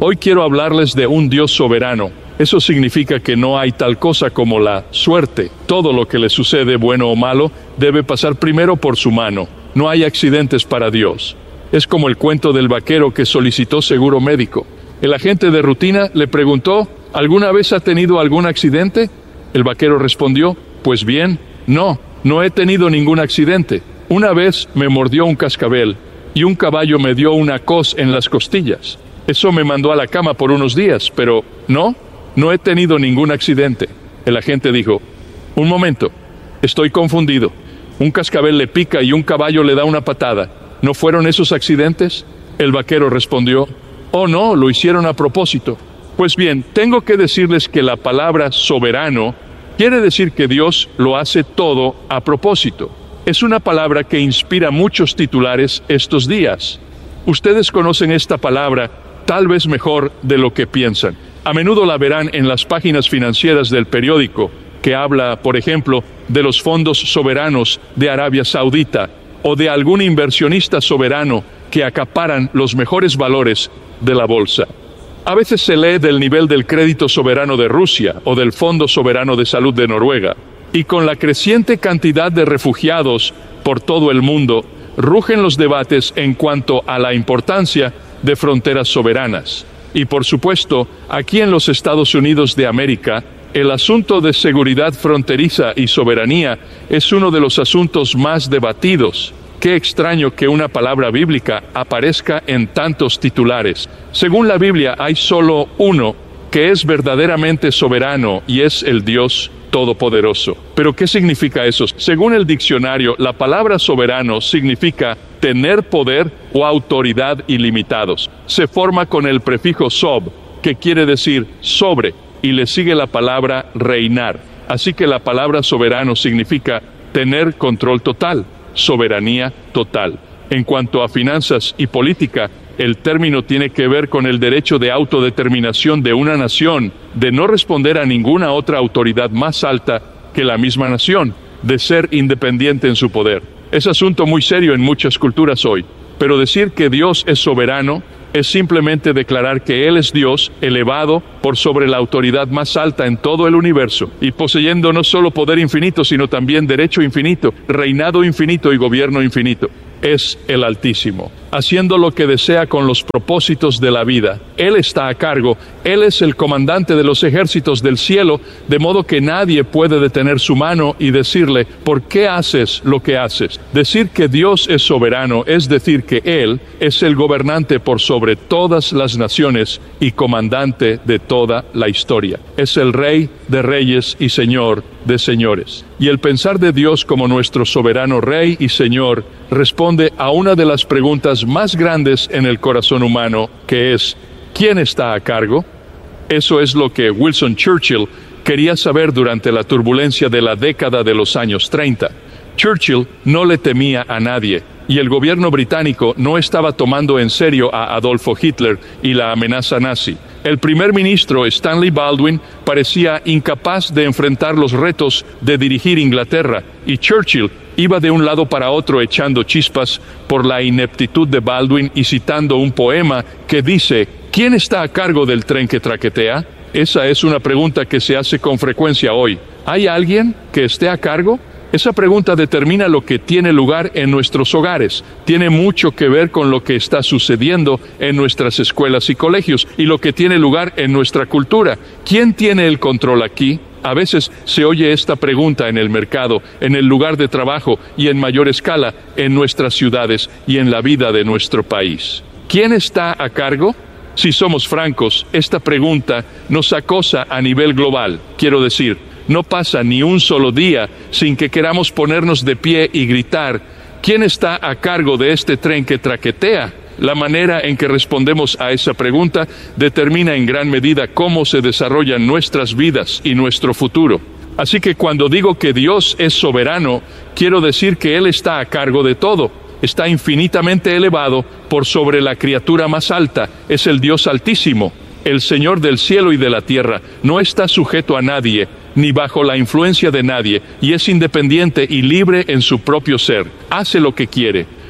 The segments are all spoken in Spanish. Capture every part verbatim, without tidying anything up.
Hoy quiero hablarles de un Dios soberano. Eso significa que no hay tal cosa como la suerte. Todo lo que le sucede, bueno o malo, debe pasar primero por su mano. No hay accidentes para Dios. Es como el cuento del vaquero que solicitó seguro médico. El agente de rutina le preguntó, ¿alguna vez ha tenido algún accidente? El vaquero respondió, pues bien, no, no he tenido ningún accidente. Una vez me mordió un cascabel y un caballo me dio una cos en las costillas. Eso me mandó a la cama por unos días, pero no, no he tenido ningún accidente. El agente dijo, un momento, estoy confundido. Un cascabel le pica y un caballo le da una patada. ¿No fueron esos accidentes? El vaquero respondió, oh no, lo hicieron a propósito. Pues bien, tengo que decirles que la palabra soberano quiere decir que Dios lo hace todo a propósito. Es una palabra que inspira muchos titulares estos días. Ustedes conocen esta palabra tal vez mejor de lo que piensan. A menudo la verán en las páginas financieras del periódico, que habla, por ejemplo, de los fondos soberanos de Arabia Saudita o de algún inversionista soberano que acaparan los mejores valores de la bolsa. A veces se lee del nivel del crédito soberano de Rusia o del Fondo Soberano de Salud de Noruega. Y con la creciente cantidad de refugiados por todo el mundo, rugen los debates en cuanto a la importancia de fronteras soberanas. Y por supuesto, aquí en los Estados Unidos de América, el asunto de seguridad fronteriza y soberanía es uno de los asuntos más debatidos. Qué extraño que una palabra bíblica aparezca en tantos titulares. Según la Biblia, hay solo uno que es verdaderamente soberano y es el Dios Todopoderoso. ¿Pero qué significa eso? Según el diccionario, la palabra soberano significa tener poder o autoridad ilimitados. Se forma con el prefijo sob, que quiere decir sobre, y le sigue la palabra reinar. Así que la palabra soberano significa tener control total, soberanía total. En cuanto a finanzas y política, el término tiene que ver con el derecho de autodeterminación de una nación, de no responder a ninguna otra autoridad más alta que la misma nación, de ser independiente en su poder. Es asunto muy serio en muchas culturas hoy, pero decir que Dios es soberano es simplemente declarar que Él es Dios, elevado por sobre la autoridad más alta en todo el universo, y poseyendo no solo poder infinito, sino también derecho infinito, reinado infinito y gobierno infinito. Es el Altísimo, haciendo lo que desea con los propósitos de la vida. Él está a cargo, Él es el comandante de los ejércitos del cielo, de modo que nadie puede detener su mano y decirle, ¿por qué haces lo que haces? Decir que Dios es soberano es decir que Él es el gobernante por sobre todas las naciones y comandante de toda la historia. Es el Rey de reyes y Señor de señores. Y el pensar de Dios como nuestro soberano Rey y Señor responde a una de las preguntas más grandes en el corazón humano, que es, ¿quién está a cargo? Eso es lo que Winston Churchill quería saber durante la turbulencia de la década de los años treinta. Churchill no le temía a nadie, y el gobierno británico no estaba tomando en serio a Adolfo Hitler y la amenaza nazi. El primer ministro Stanley Baldwin parecía incapaz de enfrentar los retos de dirigir Inglaterra, y Churchill iba de un lado para otro echando chispas por la ineptitud de Baldwin y citando un poema que dice, ¿quién está a cargo del tren que traquetea? Esa es una pregunta que se hace con frecuencia hoy. ¿Hay alguien que esté a cargo? Esa pregunta determina lo que tiene lugar en nuestros hogares. Tiene mucho que ver con lo que está sucediendo en nuestras escuelas y colegios y lo que tiene lugar en nuestra cultura. ¿Quién tiene el control aquí? A veces se oye esta pregunta en el mercado, en el lugar de trabajo y en mayor escala en nuestras ciudades y en la vida de nuestro país. ¿Quién está a cargo? Si somos francos, esta pregunta nos acosa a nivel global. Quiero decir, no pasa ni un solo día sin que queramos ponernos de pie y gritar, ¿quién está a cargo de este tren que traquetea? La manera en que respondemos a esa pregunta determina en gran medida cómo se desarrollan nuestras vidas y nuestro futuro. Así que cuando digo que Dios es soberano, quiero decir que Él está a cargo de todo. Está infinitamente elevado por sobre la criatura más alta. Es el Dios Altísimo, el Señor del cielo y de la tierra. No está sujeto a nadie, ni bajo la influencia de nadie, y es independiente y libre en su propio ser. Hace lo que quiere.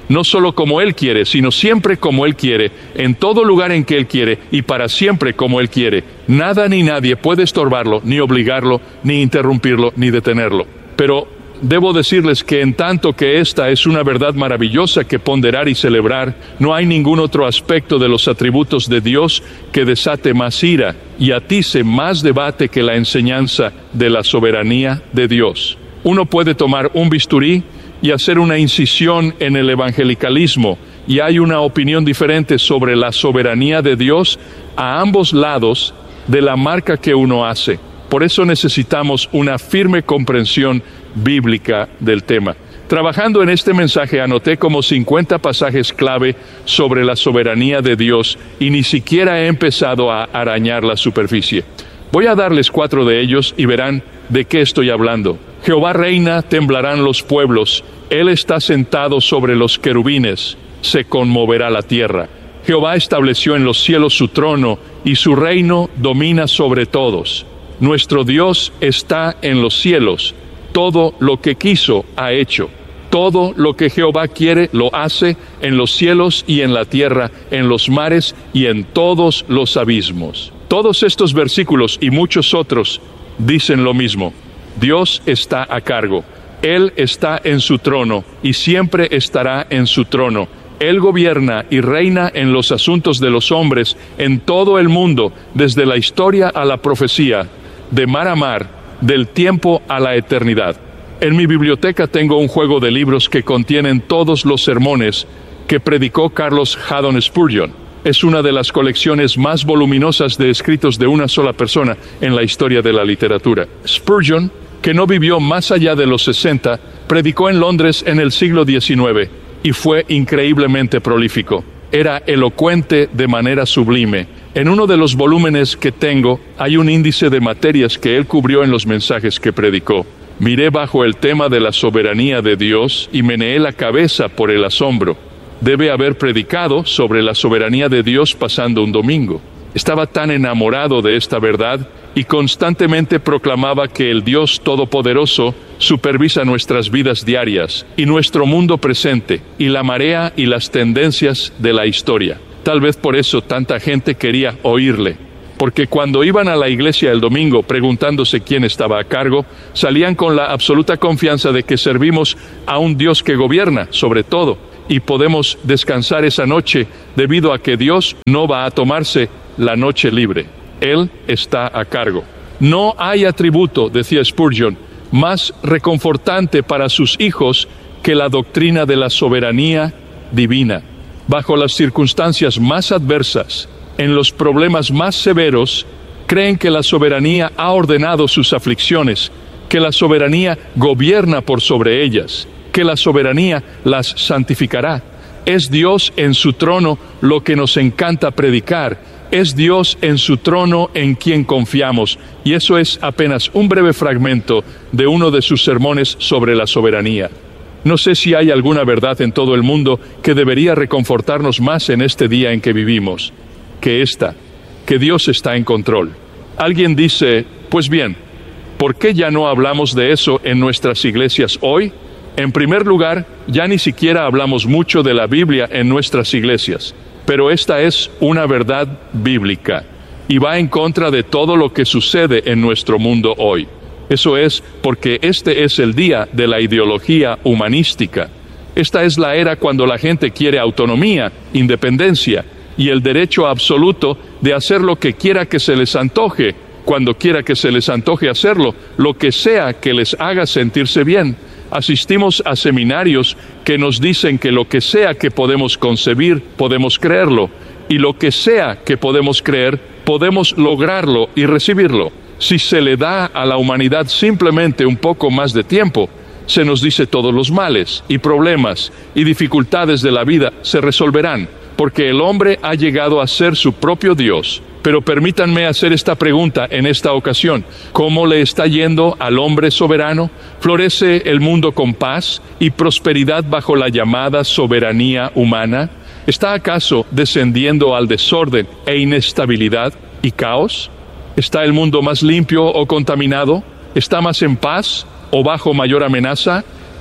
no solo como Él quiere, sino siempre como Él quiere, en todo lugar en que Él quiere y para siempre como Él quiere. Nada ni nadie puede estorbarlo, ni obligarlo, ni interrumpirlo, ni detenerlo. Pero debo decirles que en tanto que esta es una verdad maravillosa que ponderar y celebrar, no hay ningún otro aspecto de los atributos de Dios que desate más ira y atice más debate que la enseñanza de la soberanía de Dios. Uno puede tomar un bisturí y hacer una incisión en el evangelicalismo, y hay una opinión diferente sobre la soberanía de Dios a ambos lados de la marca que uno hace. Por eso necesitamos una firme comprensión bíblica del tema. Trabajando en este mensaje anoté como cincuenta pasajes clave sobre la soberanía de Dios y ni siquiera he empezado a arañar la superficie. Voy a darles cuatro de ellos y verán de qué estoy hablando. Jehová reina, temblarán los pueblos. Él está sentado sobre los querubines, se conmoverá la tierra. Jehová estableció en los cielos su trono y su reino domina sobre todos. Nuestro Dios está en los cielos. Todo lo que quiso ha hecho. Todo lo que Jehová quiere lo hace en los cielos y en la tierra, en los mares y en todos los abismos. Todos estos versículos y muchos otros dicen lo mismo. Dios está a cargo. Él está en su trono y siempre estará en su trono. Él gobierna y reina en los asuntos de los hombres en todo el mundo, desde la historia a la profecía, de mar a mar, del tiempo a la eternidad. En mi biblioteca tengo un juego de libros que contienen todos los sermones que predicó Carlos Haddon Spurgeon. Es una de las colecciones más voluminosas de escritos de una sola persona en la historia de la literatura. Spurgeon, que no vivió más allá de los sesenta, predicó en Londres en el siglo diecinueve y fue increíblemente prolífico. Era elocuente de manera sublime. En uno de los volúmenes que tengo hay un índice de materias que él cubrió en los mensajes que predicó. Miré bajo el tema de la soberanía de Dios y meneé la cabeza por el asombro. Debe haber predicado sobre la soberanía de Dios pasando un domingo. Estaba tan enamorado de esta verdad y constantemente proclamaba que el Dios Todopoderoso supervisa nuestras vidas diarias y nuestro mundo presente y la marea y las tendencias de la historia. Tal vez por eso tanta gente quería oírle, porque cuando iban a la iglesia el domingo preguntándose quién estaba a cargo, salían con la absoluta confianza de que servimos a un Dios que gobierna sobre todo y podemos descansar esa noche debido a que Dios no va a tomarse la noche libre. Él está a cargo. No hay atributo, decía Spurgeon, más reconfortante para sus hijos que la doctrina de la soberanía divina. Bajo las circunstancias más adversas, en los problemas más severos, creen que la soberanía ha ordenado sus aflicciones, que la soberanía gobierna por sobre ellas, que la soberanía las santificará. Es Dios en su trono lo que nos encanta predicar. Es Dios en su trono en quien confiamos, y eso es apenas un breve fragmento de uno de sus sermones sobre la soberanía. No sé si hay alguna verdad en todo el mundo que debería reconfortarnos más en este día en que vivimos que esta, que Dios está en control. Alguien dice, pues bien, ¿por qué ya no hablamos de eso en nuestras iglesias hoy? En primer lugar, ya ni siquiera hablamos mucho de la Biblia en nuestras iglesias. Pero esta es una verdad bíblica y va en contra de todo lo que sucede en nuestro mundo hoy. Eso es porque este es el día de la ideología humanística. Esta es la era cuando la gente quiere autonomía, independencia y el derecho absoluto de hacer lo que quiera que se les antoje, cuando quiera que se les antoje hacerlo, lo que sea que les haga sentirse bien. Asistimos a seminarios que nos dicen que lo que sea que podemos concebir, podemos creerlo, y lo que sea que podemos creer, podemos lograrlo y recibirlo. Si se le da a la humanidad simplemente un poco más de tiempo, se nos dice todos los males y problemas y dificultades de la vida se resolverán, porque el hombre ha llegado a ser su propio Dios. Pero permítanme hacer esta pregunta en esta ocasión. ¿Cómo le está yendo al hombre soberano? ¿Florece el mundo con paz y prosperidad bajo la llamada soberanía humana? ¿Está acaso descendiendo al desorden e inestabilidad y caos? ¿Está el mundo más limpio o contaminado? ¿Está más en paz o bajo mayor amenaza?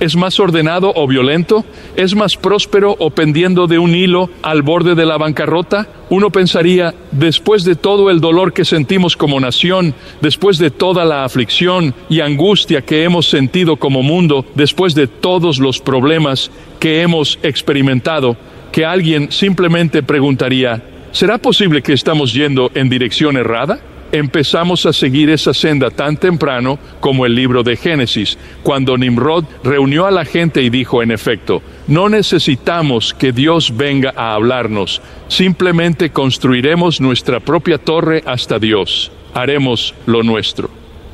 ¿Es más ordenado o violento? ¿Es más próspero o pendiendo de un hilo al borde de la bancarrota? Uno pensaría, después de todo el dolor que sentimos como nación, después de toda la aflicción y angustia que hemos sentido como mundo, después de todos los problemas que hemos experimentado, que alguien simplemente preguntaría, ¿será posible que estamos yendo en dirección errada? Empezamos a seguir esa senda tan temprano como el libro de Génesis, cuando Nimrod reunió a la gente y dijo, en efecto, no necesitamos que Dios venga a hablarnos, simplemente construiremos nuestra propia torre hasta Dios, haremos lo nuestro.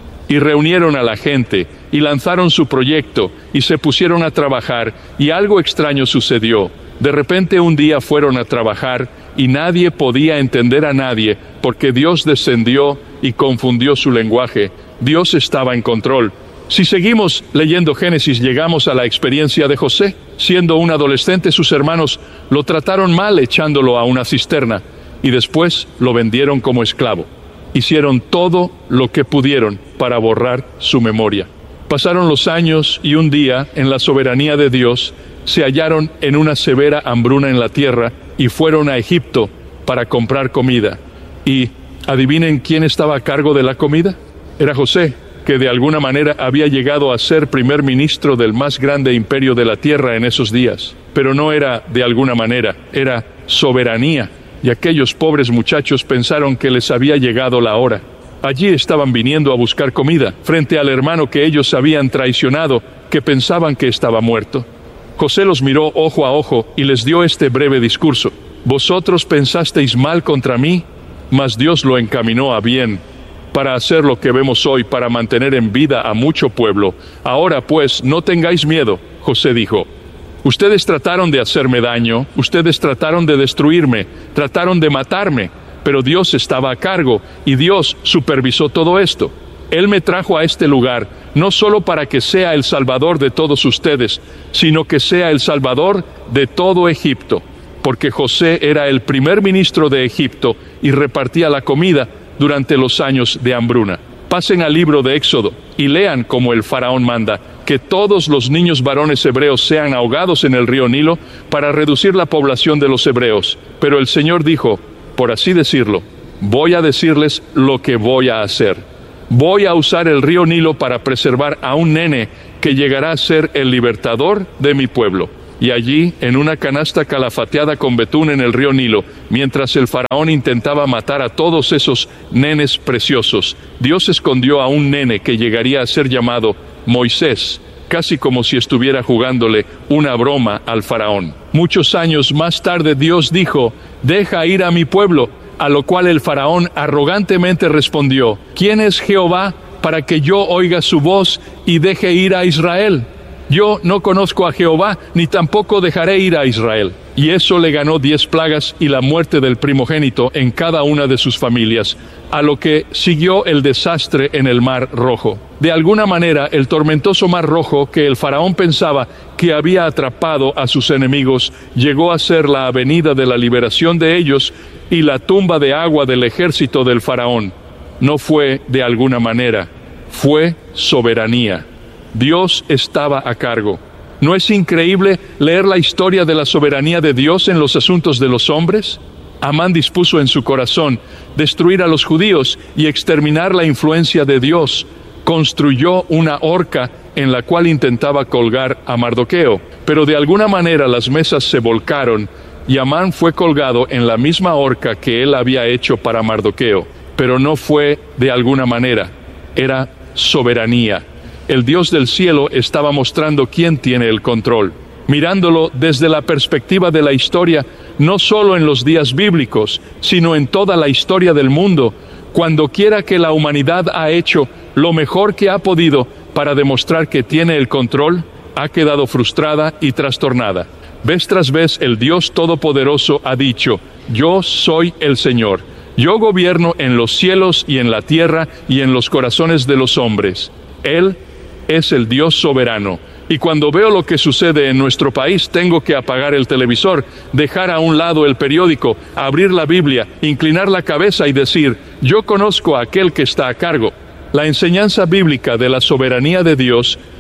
Y reunieron a la gente, y lanzaron su proyecto, y se pusieron a trabajar, y algo extraño sucedió. De repente un día fueron a trabajar, y nadie podía entender a nadie, porque Dios descendió y confundió su lenguaje. Dios estaba en control. Si seguimos leyendo Génesis, llegamos a la experiencia de José. Siendo un adolescente, sus hermanos lo trataron mal echándolo a una cisterna, y después lo vendieron como esclavo. Hicieron todo lo que pudieron para borrar su memoria. Pasaron los años y un día, en la soberanía de Dios, se hallaron en una severa hambruna en la tierra y fueron a Egipto para comprar comida. Y ¿adivinen quién estaba a cargo de la comida? Era José, que de alguna manera había llegado a ser primer ministro del más grande imperio de la tierra en esos días. Pero no era de alguna manera, era soberanía. Y aquellos pobres muchachos pensaron que les había llegado la hora. Allí estaban viniendo a buscar comida, frente al hermano que ellos habían traicionado, que pensaban que estaba muerto. José los miró ojo a ojo y les dio este breve discurso. Vosotros pensasteis mal contra mí, mas Dios lo encaminó a bien, para hacer lo que vemos hoy, para mantener en vida a mucho pueblo. Ahora pues, no tengáis miedo, José dijo. Ustedes trataron de hacerme daño, ustedes trataron de destruirme, trataron de matarme, pero Dios estaba a cargo y Dios supervisó todo esto. Él me trajo a este lugar, no solo para que sea el Salvador de todos ustedes, sino que sea el Salvador de todo Egipto, porque José era el primer ministro de Egipto y repartía la comida durante los años de hambruna. Pasen al libro de Éxodo y lean como el faraón manda que todos los niños varones hebreos sean ahogados en el río Nilo para reducir la población de los hebreos. Pero el Señor dijo, por así decirlo, voy a decirles lo que voy a hacer. Voy a usar el río Nilo para preservar a un nene que llegará a ser el libertador de mi pueblo. Y allí, en una canasta calafateada con betún en el río Nilo, mientras el faraón intentaba matar a todos esos nenes preciosos, Dios escondió a un nene que llegaría a ser llamado Moisés, casi como si estuviera jugándole una broma al faraón. Muchos años más tarde Dios dijo, deja ir a mi pueblo, a lo cual el faraón arrogantemente respondió, ¿quién es Jehová para que yo oiga su voz y deje ir a Israel? Yo no conozco a Jehová, ni tampoco dejaré ir a Israel. Y eso le ganó diez plagas y la muerte del primogénito en cada una de sus familias, a lo que siguió el desastre en el Mar Rojo. De alguna manera, el tormentoso Mar Rojo, que el faraón pensaba que había atrapado a sus enemigos, llegó a ser la avenida de la liberación de ellos y la tumba de agua del ejército del faraón. No fue de alguna manera, fue soberanía. Dios estaba a cargo. ¿No es increíble leer la historia de la soberanía de Dios en los asuntos de los hombres? Amán dispuso en su corazón destruir a los judíos y exterminar la influencia de Dios. Construyó una horca en la cual intentaba colgar a Mardoqueo, pero de alguna manera las mesas se volcaron y Amán fue colgado en la misma horca que él había hecho para Mardoqueo, pero no fue de alguna manera, era soberanía. El Dios del cielo estaba mostrando quién tiene el control. Mirándolo desde la perspectiva de la historia, no solo en los días bíblicos, sino en toda la historia del mundo, cuando quiera que la humanidad ha hecho lo mejor que ha podido para demostrar que tiene el control, ha quedado frustrada y trastornada. Vez tras vez el Dios Todopoderoso ha dicho, yo soy el Señor, yo gobierno en los cielos y en la tierra y en los corazones de los hombres. Él es el Dios soberano. Y cuando veo lo que sucede en nuestro país, tengo que apagar el televisor, dejar a un lado el periódico, abrir la Biblia, inclinar la cabeza y decir, yo conozco a aquel que está a cargo. La enseñanza bíblica de la soberanía de Dios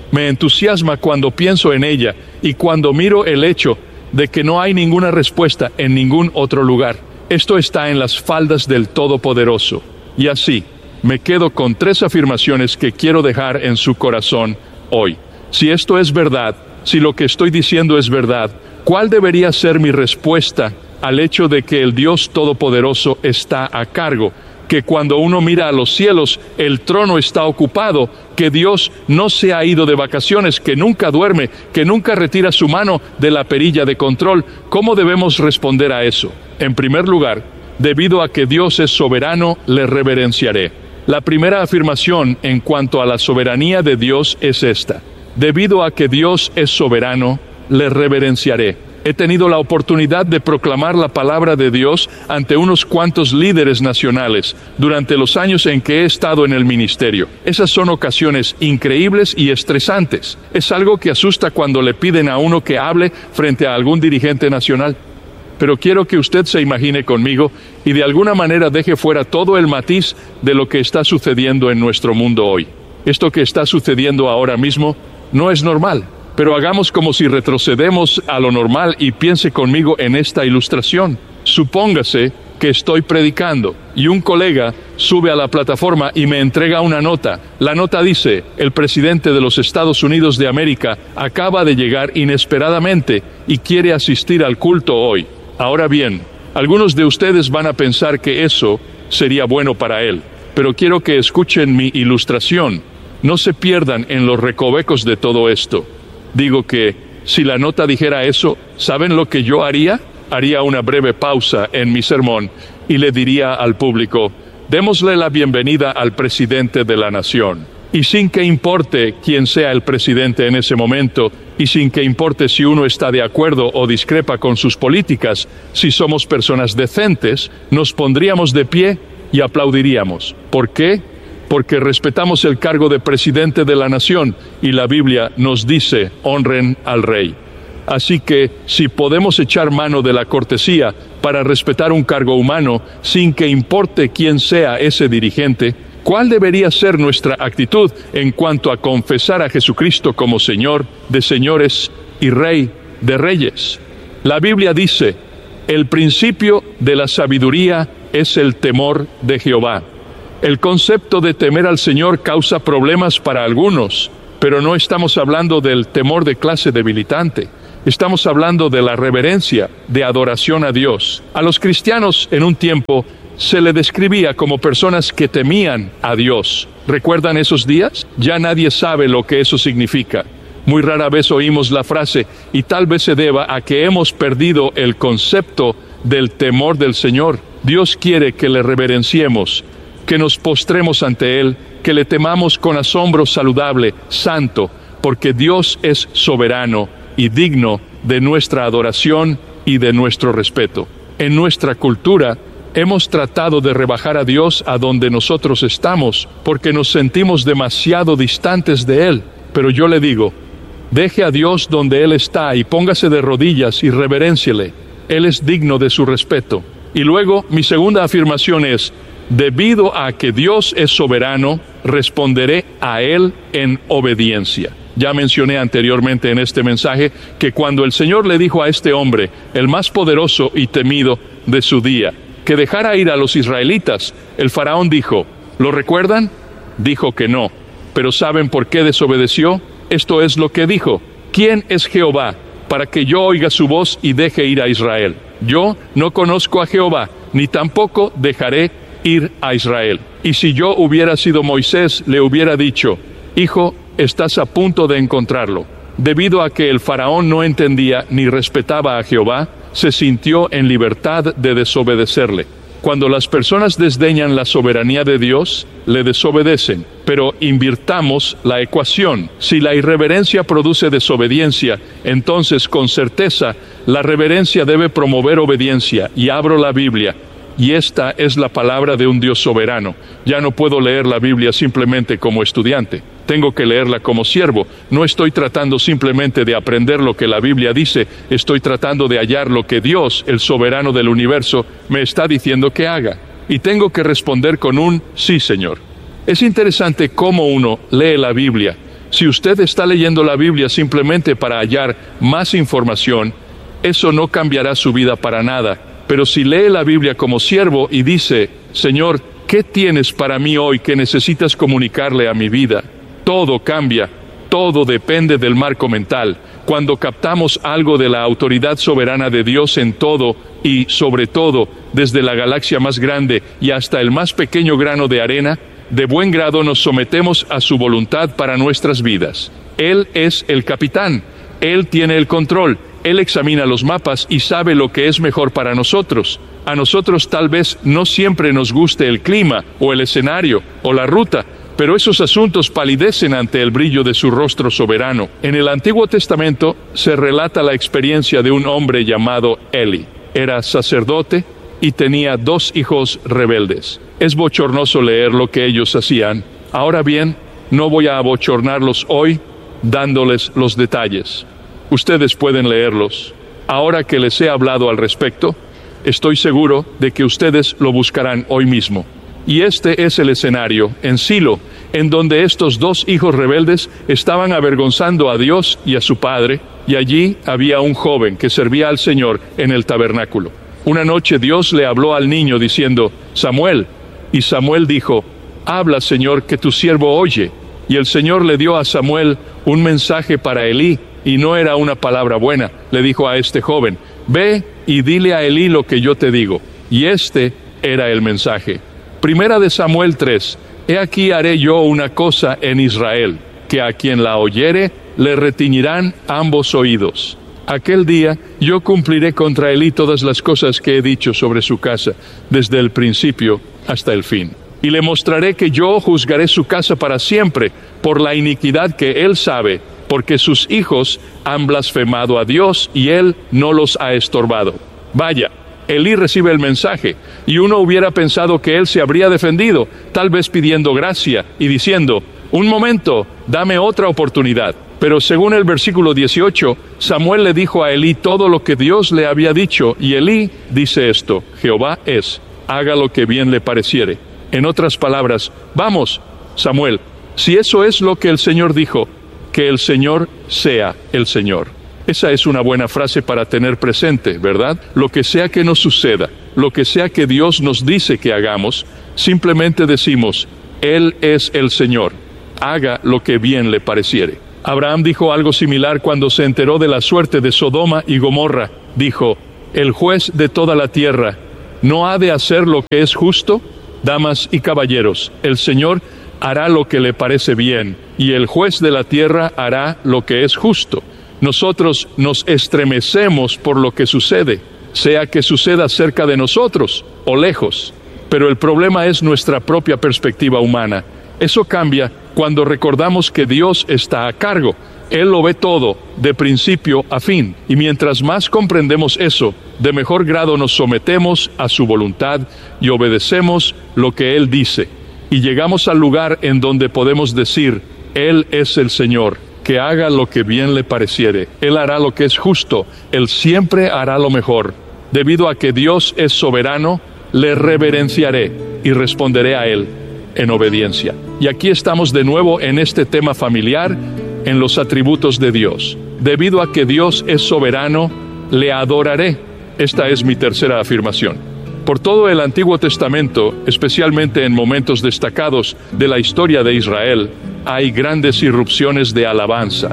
Me entusiasma cuando pienso en ella y cuando miro el hecho de que no hay ninguna respuesta en ningún otro lugar. Esto está en las faldas del Todopoderoso. Y así, me quedo con tres afirmaciones que quiero dejar en su corazón hoy. Si esto es verdad, si lo que estoy diciendo es verdad, ¿cuál debería ser mi respuesta al hecho de que el Dios Todopoderoso está a cargo? Que cuando uno mira a los cielos, el trono está ocupado, que Dios no se ha ido de vacaciones, que nunca duerme, que nunca retira su mano de la perilla de control. ¿Cómo debemos responder a eso? En primer lugar, debido a que Dios es soberano, le reverenciaré. La primera afirmación en cuanto a la soberanía de Dios es esta: debido a que Dios es soberano, le reverenciaré. He tenido la oportunidad de proclamar la palabra de Dios ante unos cuantos líderes nacionales durante los años en que he estado en el ministerio. Esas son ocasiones increíbles y estresantes. Es algo que asusta cuando le piden a uno que hable frente a algún dirigente nacional. Pero quiero que usted se imagine conmigo y de alguna manera deje fuera todo el matiz de lo que está sucediendo en nuestro mundo hoy. Esto que está sucediendo ahora mismo no es normal. Pero hagamos como si retrocedemos a lo normal y piense conmigo en esta ilustración. Supóngase que estoy predicando y un colega sube a la plataforma y me entrega una nota. La nota dice: el presidente de los Estados Unidos de América acaba de llegar inesperadamente y quiere asistir al culto hoy. Ahora bien, algunos de ustedes van a pensar que eso sería bueno para él, pero quiero que escuchen mi ilustración. No se pierdan en los recovecos de todo esto. Digo que, si la nota dijera eso, ¿saben lo que yo haría? Haría una breve pausa en mi sermón y le diría al público: démosle la bienvenida al presidente de la nación. Y sin que importe quién sea el presidente en ese momento, y sin que importe si uno está de acuerdo o discrepa con sus políticas, si somos personas decentes, nos pondríamos de pie y aplaudiríamos. ¿Por qué? Porque respetamos el cargo de presidente de la nación y la Biblia nos dice: honren al rey. Así que, si podemos echar mano de la cortesía para respetar un cargo humano, sin que importe quién sea ese dirigente, ¿cuál debería ser nuestra actitud en cuanto a confesar a Jesucristo como Señor de señores y Rey de reyes? La Biblia dice: el principio de la sabiduría es el temor de Jehová. El concepto de temer al Señor causa problemas para algunos, pero no estamos hablando del temor de clase debilitante. Estamos hablando de la reverencia, de adoración a Dios. A los cristianos en un tiempo se le describía como personas que temían a Dios. ¿Recuerdan esos días? Ya nadie sabe lo que eso significa. Muy rara vez oímos la frase, y tal vez se deba a que hemos perdido el concepto del temor del Señor. Dios quiere que le reverenciemos, que nos postremos ante Él, que le temamos con asombro saludable, santo, porque Dios es soberano y digno de nuestra adoración y de nuestro respeto. En nuestra cultura, hemos tratado de rebajar a Dios a donde nosotros estamos, porque nos sentimos demasiado distantes de Él. Pero yo le digo, deje a Dios donde Él está y póngase de rodillas y reverénciele. Él es digno de su respeto. Y luego, mi segunda afirmación es: debido a que Dios es soberano, responderé a Él en obediencia. Ya mencioné anteriormente en este mensaje que cuando el Señor le dijo a este hombre, el más poderoso y temido de su día, que dejara ir a los israelitas, el faraón dijo, ¿lo recuerdan? Dijo que no. ¿Pero saben por qué desobedeció? Esto es lo que dijo: ¿quién es Jehová para que yo oiga su voz y deje ir a Israel? Yo no conozco a Jehová, ni tampoco dejaré ir a Israel. Y si yo hubiera sido Moisés, le hubiera dicho: hijo, estás a punto de encontrarlo. Debido a que el faraón no entendía ni respetaba a Jehová, se sintió en libertad de desobedecerle. Cuando las personas desdeñan la soberanía de Dios, le desobedecen. Pero invirtamos la ecuación. Si la irreverencia produce desobediencia, entonces con certeza la reverencia debe promover obediencia. Y abro la Biblia. Y esta es la palabra de un Dios soberano. Ya no puedo leer la Biblia simplemente como estudiante. Tengo que leerla como siervo. No estoy tratando simplemente de aprender lo que la Biblia dice. Estoy tratando de hallar lo que Dios, el soberano del universo, me está diciendo que haga. Y tengo que responder con un sí, Señor. Es interesante cómo uno lee la Biblia Si usted está leyendo la Biblia simplemente para hallar más información, eso no cambiará su vida para nada. Pero si lee la Biblia como siervo y dice, Señor, ¿qué tienes para mí hoy que necesitas comunicarle a mi vida? Todo cambia, todo depende del marco mental. Cuando captamos algo de la autoridad soberana de Dios en todo y, sobre todo, desde la galaxia más grande y hasta el más pequeño grano de arena, de buen grado nos sometemos a su voluntad para nuestras vidas. Él es el capitán, Él tiene el control, Él examina los mapas y sabe lo que es mejor para nosotros. A nosotros tal vez no siempre nos guste el clima, o el escenario, o la ruta, pero esos asuntos palidecen ante el brillo de su rostro soberano. En el Antiguo Testamento se relata la experiencia de un hombre llamado Eli. Era sacerdote y tenía dos hijos rebeldes. Es bochornoso leer lo que ellos hacían. Ahora bien, no voy a abochornarlos hoy dándoles los detalles. Ustedes pueden leerlos. Ahora que les he hablado al respecto, estoy seguro de que ustedes lo buscarán hoy mismo. Y este es el escenario, en Silo, en donde estos dos hijos rebeldes estaban avergonzando a Dios y a su padre, y allí había un joven que servía al Señor en el tabernáculo. Una noche Dios le habló al niño diciendo, Samuel, y Samuel dijo, habla, Señor, que tu siervo oye. Y el Señor le dio a Samuel un mensaje para Elí, y no era una palabra buena. Le dijo a este joven, ve y dile a Elí lo que yo te digo. Y este era el mensaje. Primera de Samuel tres, he aquí haré yo una cosa en Israel, que a quien la oyere le retiñirán ambos oídos. Aquel día yo cumpliré contra Elí todas las cosas que he dicho sobre su casa, desde el principio hasta el fin. Y le mostraré que yo juzgaré su casa para siempre, por la iniquidad que él sabe, porque sus hijos han blasfemado a Dios y él no los ha estorbado. Vaya, Elí recibe el mensaje, y uno hubiera pensado que él se habría defendido, tal vez pidiendo gracia y diciendo, un momento, dame otra oportunidad. Pero según el versículo dieciocho, Samuel le dijo a Elí todo lo que Dios le había dicho, y Elí dice esto, Jehová es, haga lo que bien le pareciere. En otras palabras, vamos, Samuel, si eso es lo que el Señor dijo, que el Señor sea el Señor. Esa es una buena frase para tener presente, ¿verdad? Lo que sea que nos suceda, lo que sea que Dios nos dice que hagamos, simplemente decimos, Él es el Señor, haga lo que bien le pareciere. Abraham dijo algo similar cuando se enteró de la suerte de Sodoma y Gomorra. Dijo, el juez de toda la tierra, ¿no ha de hacer lo que es justo? Damas y caballeros, el Señor hará lo que le parece bien, y el juez de la tierra hará lo que es justo. Nosotros nos estremecemos por lo que sucede, sea que suceda cerca de nosotros o lejos. Pero el problema es nuestra propia perspectiva humana. Eso cambia cuando recordamos que Dios está a cargo. Él lo ve todo, de principio a fin. Y mientras más comprendemos eso, de mejor grado nos sometemos a su voluntad y obedecemos lo que Él dice. Y llegamos al lugar en donde podemos decir, Él es el Señor. Que haga lo que bien le pareciere. Él hará lo que es justo. Él siempre hará lo mejor. Debido a que Dios es soberano, le reverenciaré y responderé a Él en obediencia. Y aquí estamos de nuevo en este tema familiar, en los atributos de Dios. Debido a que Dios es soberano, le adoraré. Esta es mi tercera afirmación. Por todo el Antiguo Testamento, especialmente en momentos destacados de la historia de Israel, hay grandes irrupciones de alabanza.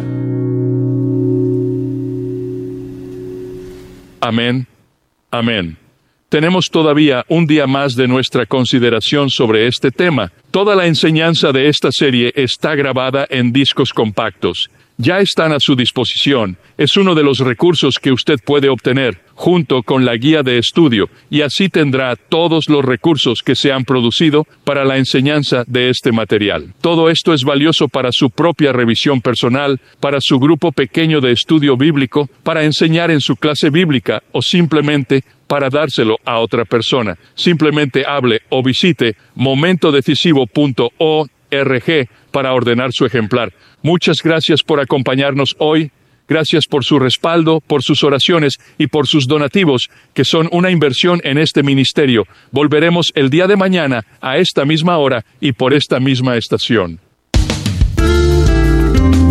Amén. Amén. Tenemos todavía un día más de nuestra consideración sobre este tema. Toda la enseñanza de esta serie está grabada en discos compactos. Ya están a su disposición. Es uno de los recursos que usted puede obtener, junto con la guía de estudio, y así tendrá todos los recursos que se han producido para la enseñanza de este material. Todo esto es valioso para su propia revisión personal, para su grupo pequeño de estudio bíblico, para enseñar en su clase bíblica, o simplemente para dárselo a otra persona. Simplemente hable o visite momentodecisivo punto org para ordenar su ejemplar. Muchas gracias por acompañarnos hoy. Gracias por su respaldo, por sus oraciones y por sus donativos, que son una inversión en este ministerio. Volveremos el día de mañana a esta misma hora y por esta misma estación.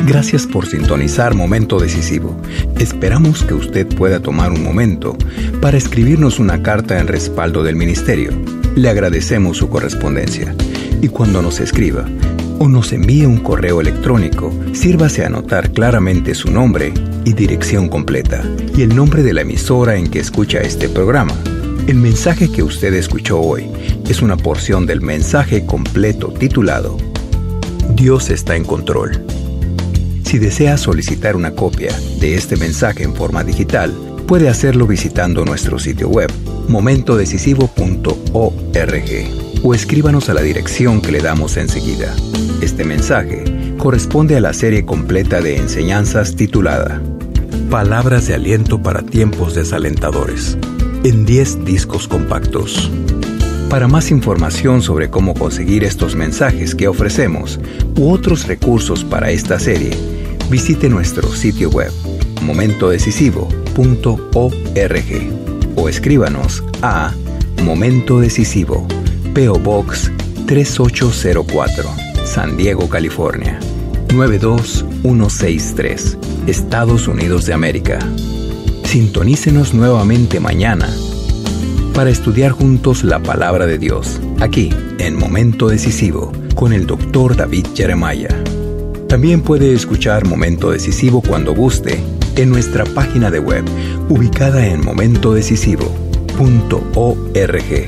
Gracias por sintonizar Momento Decisivo. Esperamos que usted pueda tomar un momento para escribirnos una carta en respaldo del ministerio. Le agradecemos su correspondencia. Y cuando nos escriba o nos envíe un correo electrónico, sírvase a anotar claramente su nombre y dirección completa y el nombre de la emisora en que escucha este programa. El mensaje que usted escuchó hoy es una porción del mensaje completo titulado Dios está en control. Si desea solicitar una copia de este mensaje en forma digital, puede hacerlo visitando nuestro sitio web, momento decisivo punto org, o escríbanos a la dirección que le damos enseguida. Este mensaje corresponde a la serie completa de enseñanzas titulada Palabras de aliento para tiempos desalentadores, en diez discos compactos. Para más información sobre cómo conseguir estos mensajes que ofrecemos u otros recursos para esta serie, visite nuestro sitio web, momento decisivo punto org, o escríbanos a Momento Decisivo, P O Box tres ocho cero cuatro, San Diego, California, nueve dos uno seis tres, Estados Unidos de América. Sintonícenos nuevamente mañana para estudiar juntos la Palabra de Dios, aquí en Momento Decisivo, con el doctor David Jeremiah. También puede escuchar Momento Decisivo cuando guste en nuestra página de web, ubicada en momento decisivo punto org.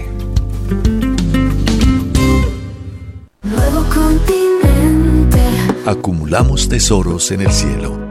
Nuevo continente. Acumulamos tesoros en el cielo.